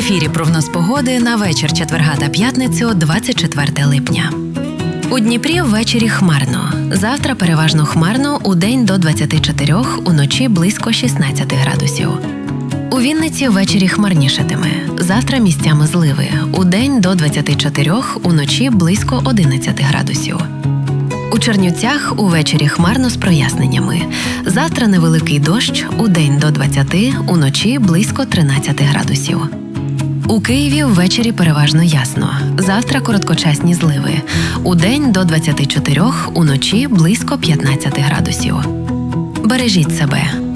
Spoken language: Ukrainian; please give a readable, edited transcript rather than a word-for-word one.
ефірі прогноз погоди на вечір четверга та п'ятницю, 24 липня. У Дніпрі ввечері хмарно. Завтра переважно хмарно, удень до 24, уночі близько 16 градусів. У Вінниці ввечері хмарнішатиме. Завтра місцями зливи. Удень до 24, уночі близько 11 градусів. У Чернівцях увечері хмарно з проясненнями. Завтра невеликий дощ, удень до 20, уночі близько 13 градусів. У Києві ввечері переважно ясно. Завтра короткочасні зливи. Удень до 24, уночі близько 15 градусів. Бережіть себе.